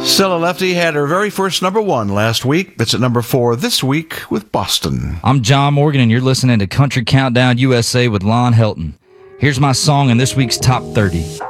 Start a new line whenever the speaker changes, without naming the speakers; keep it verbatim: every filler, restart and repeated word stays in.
Stella Lefty had her very first number one last week. It's at number four this week with Boston.
I'm John Morgan, and you're listening to Country Countdown U S A with Lon Helton. Here's my song in this week's Top thirty.